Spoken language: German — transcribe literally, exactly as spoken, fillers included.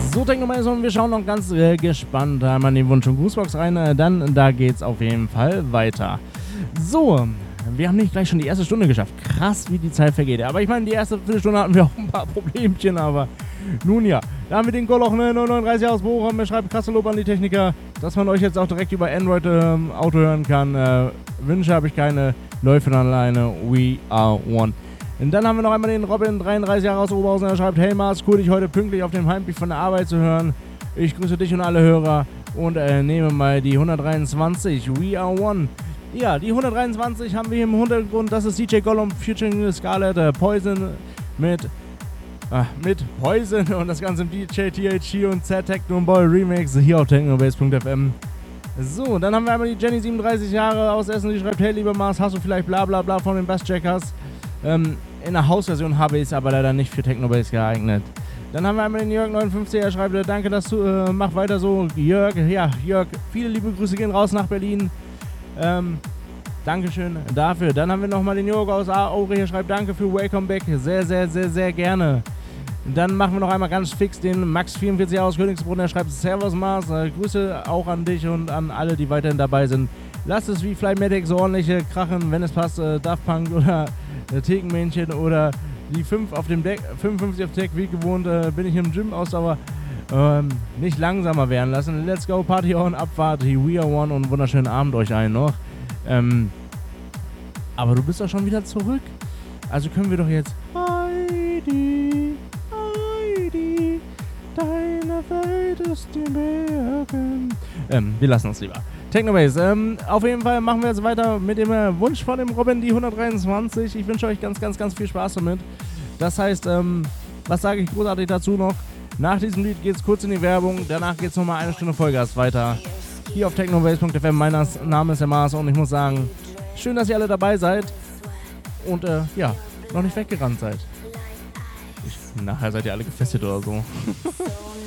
So, Technomais, und wir schauen noch ganz äh, gespannt einmal in die Wunsch- und Grußbox rein. Äh, dann, da geht's auf jeden Fall weiter. So, wir haben nicht gleich schon die erste Stunde geschafft. Krass, wie die Zeit vergeht. Aber ich meine, die erste Viertelstunde hatten wir auch ein paar Problemchen, aber nun ja. Da haben wir den Goloch, ne, neununddreißig aus Bochum. Er schreibt krasse Lob an die Techniker, dass man euch jetzt auch direkt über Android ähm, Auto hören kann. Äh, Wünsche habe ich keine, läuft von alleine. We are one. Und dann haben wir noch einmal den Robin, dreiunddreißig Jahre aus Oberhausen. Er schreibt: Hey Mars, cool, dich heute pünktlich auf dem Heimweg von der Arbeit zu hören. Ich grüße dich und alle Hörer und äh, nehme mal die hundertdreiundzwanzig. We are one. Ja, die hundertdreiundzwanzig haben wir hier im Hintergrund. Das ist D J Gollum featuring Scarlett, äh, Poison mit, äh, mit Poison und das Ganze im D J T H C und Z Techno Boy Remix hier auf technobase punkt f m. So, dann haben wir einmal die Jenny, siebenunddreißig Jahre aus Essen, die schreibt: Hey lieber Mars, hast du vielleicht bla bla bla von den Bassjackers? Ähm, in der Hausversion habe ich es aber leider nicht für Technobase geeignet. Dann haben wir einmal den Jörg neunundfünfzig, er schreibt: Danke, dass du, äh, mach weiter so, Jörg. Ja, Jörg, viele liebe Grüße gehen raus nach Berlin. Ähm, Dankeschön dafür. Dann haben wir nochmal den Jörg aus Aure, hier schreibt: Danke für Welcome Back, sehr, sehr, sehr, sehr gerne. Dann machen wir noch einmal ganz fix den Max, vierundvierzig Jahre aus Königsbrunn, er schreibt: Servus Mars, äh, Grüße auch an dich und an alle, die weiterhin dabei sind. Lasst es wie Flymatic so ordentliche krachen, wenn es passt, äh, Daft Punk oder äh, Thekenmännchen oder die fünf auf dem Deck, fünfundfünfzig auf Deck, wie gewohnt, äh, bin ich im Gym Ausdauer, ähm, nicht langsamer werden lassen. Let's go, Party on, Abfahrt, We are one und wunderschönen Abend euch allen noch. Ähm, aber du bist doch schon wieder zurück. Also können wir doch jetzt Heidi, Heidi, deine Welt ist die Bergen. Ähm, wir lassen uns lieber. Technobase, ähm, auf jeden Fall machen wir jetzt weiter mit dem äh, Wunsch von dem Robin, die hundertdreiundzwanzig. Ich wünsche euch ganz, ganz, ganz viel Spaß damit. Das heißt, ähm, was sage ich großartig dazu noch? Nach diesem Lied geht es kurz in die Werbung, danach geht es nochmal eine Stunde Vollgas weiter. Hier auf technobase punkt f m, mein Name ist der Mars und ich muss sagen, schön, dass ihr alle dabei seid und äh, ja, noch nicht weggerannt seid. Ich, nachher seid ihr alle gefesselt oder so.